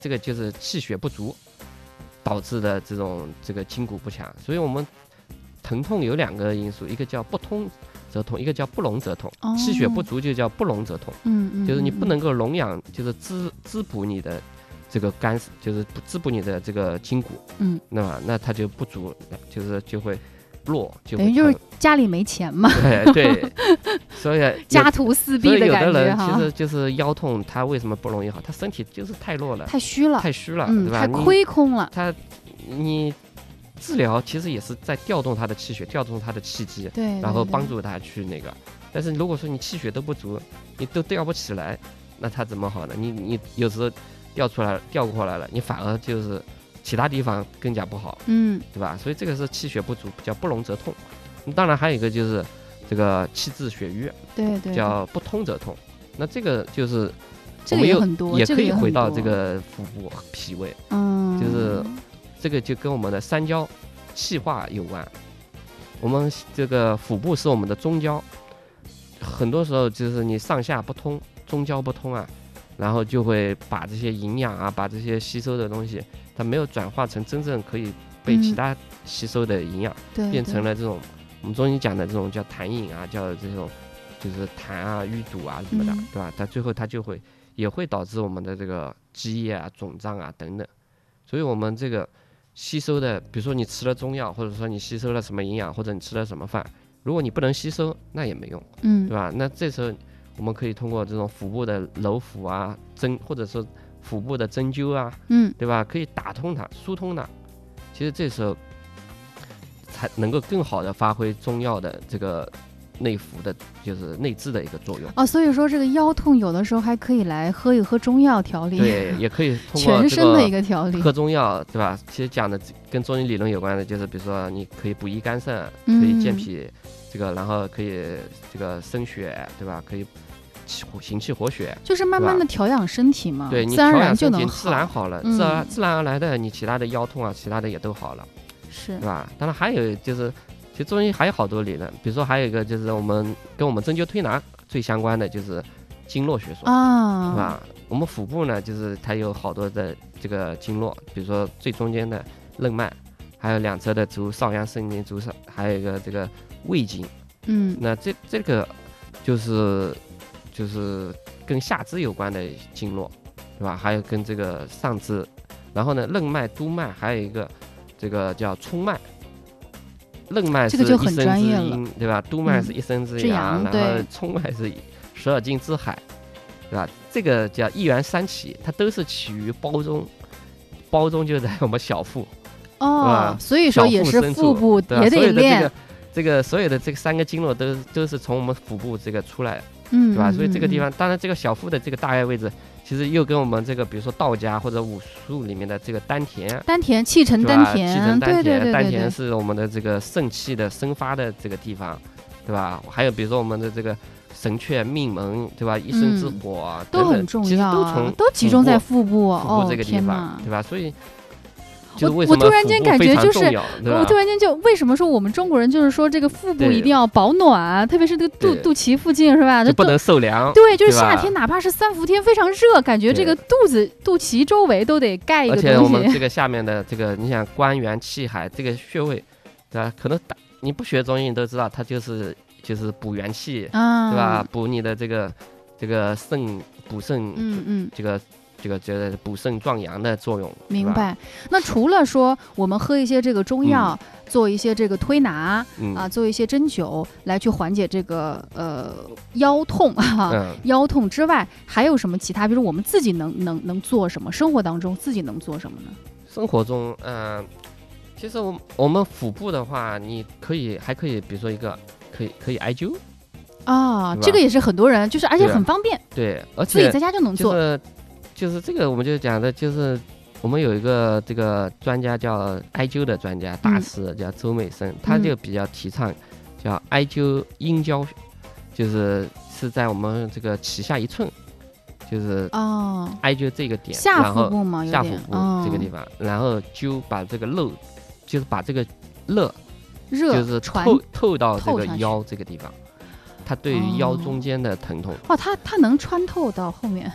这个就是气血不足导致的这个筋骨不强。所以我们疼痛有2个因素，一个叫不通则痛，一个叫不聋则痛。气血不足就叫不聋则痛，就是你不能够笼养，就是滋补你的这个就是滋补你的这个筋骨，那它就不足，就会弱， 等于就是家里没钱嘛。 对，所以家徒四壁的感觉。 有的人其实就是腰痛，他为什么不容易好？他身体就是太弱了， 太虚了， 对吧？ 太亏空了。 你治疗其实也是在调动他的气血，调动他的气机， 对， 然后帮助他去那个。但是如果说你气血都不足，你都调不起来，那他怎么好呢？你有时候调过来了，你反而就是其他地方更加不好，对吧？所以这个是气血不足，叫不聋则痛。当然还有一个就是这个气滞血瘀， 对， 叫不通则痛。那这个就是这个也很多， 也可以回到这个腹部脾胃，就是这个就跟我们的三焦气化有关。我们这个腹部是我们的中焦，很多时候就是你上下不通，中焦不通啊，然后就会把这些营养啊，把这些吸收的东西，它没有转化成真正可以被其他吸收的营养，变成了这种我们中医讲的这种叫痰饮啊，叫这种就是痰啊、淤堵啊什么的，对吧？它最后它也会导致我们的这个积液啊、肿胀啊等等。所以我们这个吸收的，比如说你吃了中药，或者说你吸收了什么营养，或者你吃了什么饭，如果你不能吸收，那也没用，对吧？那这时候我们可以通过这种腹部的揉腹啊、或者说腹部的针灸啊，对吧？可以打通它、疏通它。其实这时候才能够更好的发挥中药的这个内服的，就是内治的一个作用。 所以说这个腰痛有的时候还可以来喝一喝中药调理， 对，也可以通过全身的一个调理， 喝中药，对吧？其实讲的跟中医理论有关的，就是比如说你可以补益肝肾，可以健脾，这个然后可以这个生血，对吧？可以行气活血， 就是慢慢的调养身体嘛， 对，你自然而然就能自然好了，自然而然的，你其他的腰痛啊，其他的也都好了， 是，对吧？当然还有就是。其实中医还有好多理论，比如说还有一个就是跟我们针灸推拿最相关的就是经络学说啊，是吧？我们腹部呢，就是它有好多的这个经络，比如说最中间的任脉，还有两侧的少阳肾经还有一个这个胃经，那这个就是跟下肢有关的经络，对吧？还有跟这个上肢，然后呢任脉、督脉，还有一个这个叫冲脉。任脉是一生之阴，对吧？督脉是一生之阳，然后冲脉是12经之海，对吧？这个叫一元三起，它都是起于包中，包中就在我们小腹， 所以说也是腹部也得练。 这个所有的这个3个经络都是从我们腹部这个出来的，对吧？所以这个地方，当然这个小腹的这个大概位置。其实又跟我们这个，比如说道家或者武术里面的这个丹田气沉丹田， 对，丹田是我们的这个肾气的生发的这个地方，对吧？还有比如说我们的这个神阙、命门，对吧？一生之火都很重要， 其实都集中在腹部这个地方，对吧？所以。 我突然间感觉就是，我突然间就为什么说我们中国人就是说这个腹部一定要保暖，特别是这个肚脐附近是吧？ 就不能受凉。 对，就是夏天哪怕是3伏天非常热，感觉这个肚脐周围都得盖一个东西。 而且我们这个下面的这个，你想关元气海这个穴位，对吧？可能你不学中医你都知道，它就是补元气，对吧？补你的这个肾，补肾，这个补肾壮阳的作用。 明白。那除了说我们喝一些这个中药，做一些这个推拿做一些针灸来去缓解这个腰痛腰痛之外，还有什么其他？比如我们自己能做什么？生活当中自己能做什么呢？ 生活中，其实我们腹部的话，你还可以，比如说一个可以艾灸这个也是很多人而且很方便， 对，而且自己在家就能做。 就是这个，我们就讲的，就是我们有一个这个专家叫艾灸的专家大师，叫周美生，他就比较提倡叫艾灸阴交，是在我们这个脐下1寸，就是艾灸这个点， 下腹部吗？ 下腹部这个地方，然后把这个就是把这个热就是透到这个腰这个地方，它对于腰中间的疼痛， 它能穿透到后面。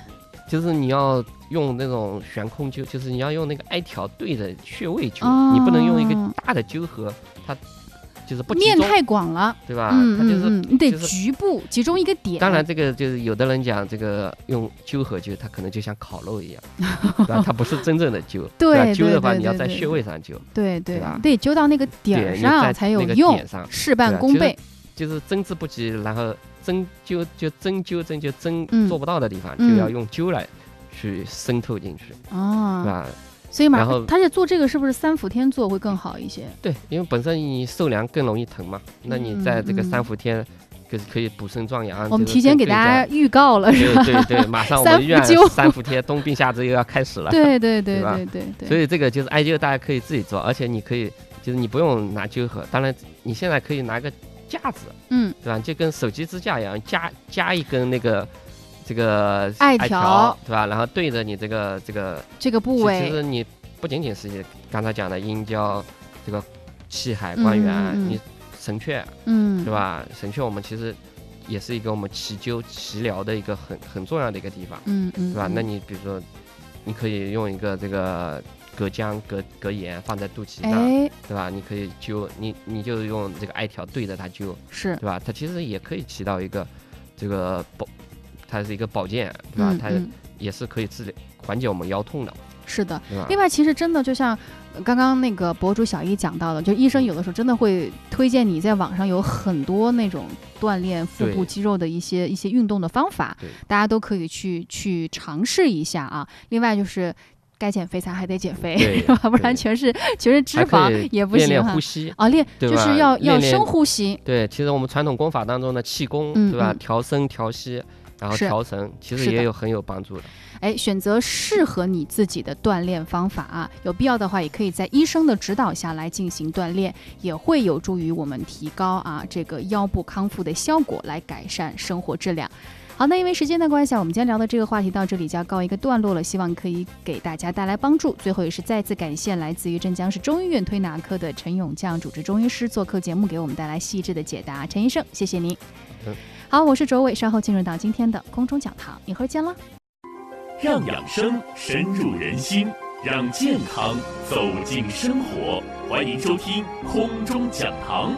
就是你要用那种悬空灸，就是你要用那个艾条对着穴位灸，你不能用一个大的灸盒，它就是不集中， 面太广了， 对吧？它就是你得局部集中一个点。 当然，这个就是有的人讲这个用灸盒灸，它可能就像烤肉一样，对吧？它不是真正的灸。 对， 灸的话你要在穴位上灸， 对吧？ 得灸到那个点上才有用，事半功倍。 就是针之不及，然后针灸做不到的地方，就要用灸来去渗透进去，对吧？ 所以嘛，他是做这个是不是3伏天做会更好一些？ 对，因为本身你受凉更容易疼嘛，那你在这个3伏天可以补肾壮阳。 我们提前给大家预告了，是吧？ 对，马上我们医院3伏天冬病夏治又要开始了。对，所以这个就是艾灸，大家可以自己做，而且你可以就是你不用拿灸盒，当然你现在可以拿个架子，对吧？就跟手机支架一样，加一根那个。这个艾条对吧？然后对着你这个部位， 其实你不仅仅是刚才讲的阴交、这个气海、关元，你神阙，对吧？神阙我们其实也是一个我们祈灸、祈疗的一个很重要的一个地方，对吧？那你比如说，你可以用一个这个隔姜、隔盐放在肚脐上，对吧？你可以灸，你就用这个艾条对着它灸，对吧？它其实也可以起到一个这个它是一个保健，对吧？它也是可以缓解我们腰痛的。 是的，另外其实真的就像刚刚那个博主小一讲到的，就医生有的时候真的会推荐你，在网上有很多那种锻炼腹部肌肉的一些运动的方法，大家都可以去尝试一下啊。另外就是该减肥咱还得减肥，是吧？不然全是脂肪也不行。 练呼吸就是要深呼吸。 对，其实我们传统功法当中的气功，对吧？调身调息。然后调神其实也有很有帮助的。 选择适合你自己的锻炼方法啊，有必要的话也可以在医生的指导下来进行锻炼，也会有助于我们提高这个腰部康复的效果，来改善生活质量。好，那因为时间的关系，我们今天聊的这个话题到这里就要告一个段落了，希望可以给大家带来帮助。最后也是再次感谢来自于镇江市中医院推拿科的陈永将主治中医师做客节目，给我们带来细致的解答。陈医生，谢谢您。好，我是卓伟，稍后进入到今天的空中讲堂，一会儿见了。 让养生深入人心，让健康走进生活，欢迎收听空中讲堂。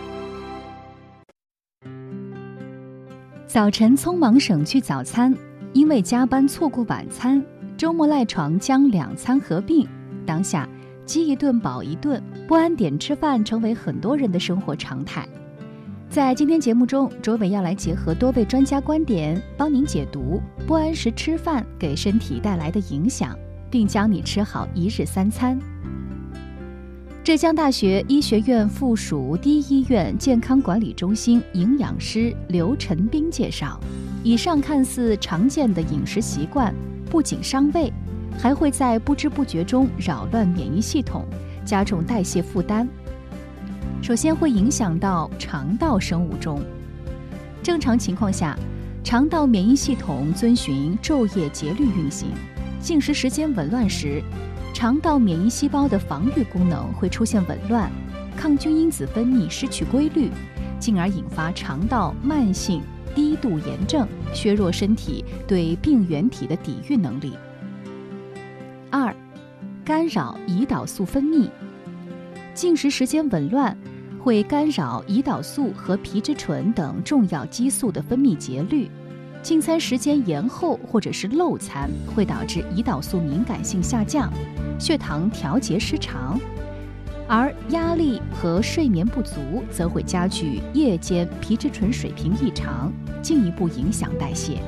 早晨匆忙省去早餐，因为加班错过晚餐，周末赖床将2餐合并，当下饥一顿饱一顿，不安点吃饭成为很多人的生活常态。在今天节目中，卓伟要来结合多位专家观点，帮您解读不安时吃饭给身体带来的影响，并教你吃好1日3餐。浙江大学医学院附属第一医院健康管理中心营养师刘晨斌介绍，以上看似常见的饮食习惯，不仅伤胃，还会在不知不觉中扰乱免疫系统，加重代谢负担。首先会影响到肠道生物钟。正常情况下，肠道免疫系统遵循昼夜节律运行，进食时间紊乱时，肠道免疫细胞的防御功能会出现紊乱，抗菌因子分泌失去规律，进而引发肠道慢性低度炎症，削弱身体对病原体的抵御能力。2. 干扰胰岛素分泌。进食时间紊乱会干扰胰岛素和皮质醇等重要激素的分泌节律，进餐时间延后或者是漏餐会导致胰岛素敏感性下降，血糖调节失常，而压力和睡眠不足则会加剧夜间皮质醇水平异常，进一步影响代谢。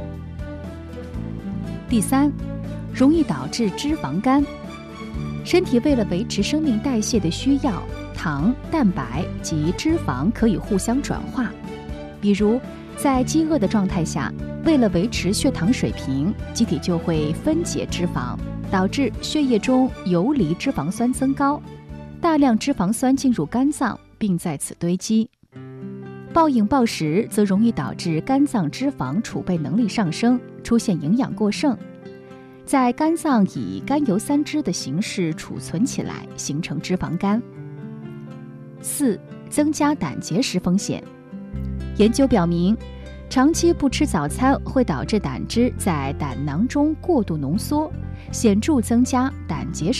第3，容易导致脂肪肝。身体为了维持生命代谢的需要，糖、蛋白及脂肪可以互相转化。比如，在饥饿的状态下，为了维持血糖水平，机体就会分解脂肪，导致血液中游离脂肪酸增高，大量脂肪酸进入肝脏，并在此堆积。暴饮暴食则容易导致肝脏脂肪储备能力上升，出现营养过剩，在肝脏以甘油三酯的形式储存起来，形成脂肪肝。4. 增加胆结石风险。研究表明， 长期不吃早餐会导致胆汁在胆囊中过度浓缩，显著增加胆结石